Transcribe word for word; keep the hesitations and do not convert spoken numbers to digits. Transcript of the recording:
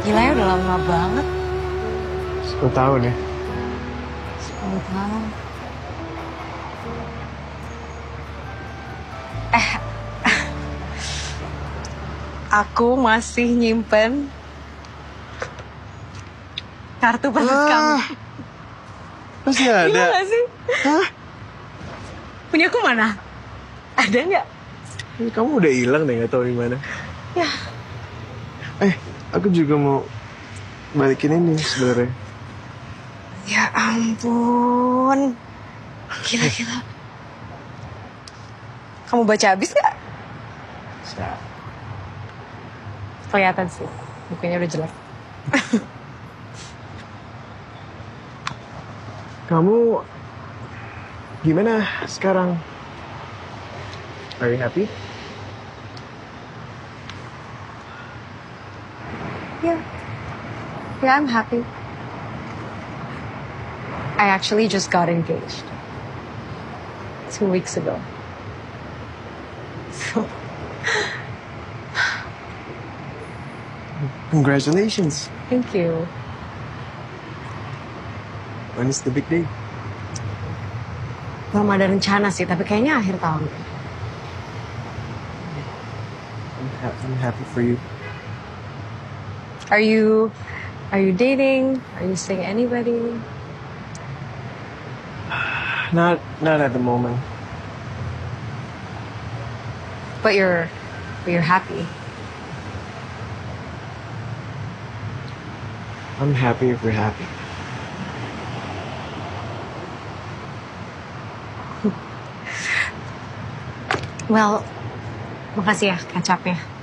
Gila ya, udah lama banget. Sepuluh tahun ya? Sepuluh tahun. Eh, aku masih nyimpen kartu pesan Ah, kamu. masih Gila ada? gak sih? Hah? Punya aku mana? Ada nggak? Ini kamu udah hilang deh, gak tahu di mana. Ya, Eh, aku juga mau balikin ini sebenarnya. ya ampun. Gila-gila. Kamu baca habis nggak? Bisa. Kelihatan sih, bukunya udah jelek. Kamu gimana sekarang? Are you happy? Yeah, yeah, I'm happy. I actually just got engaged two weeks ago. So, Congratulations. thank you. When is the big day? Belum ada rencana sih, tapi kayaknya akhir tahun. I'm, ha I'm happy for you. Are you, are you dating? Are you seeing anybody? Not, not at the moment. But you're, but you're happy. I'm happy if you're happy. Well, makasih ya kecapnya.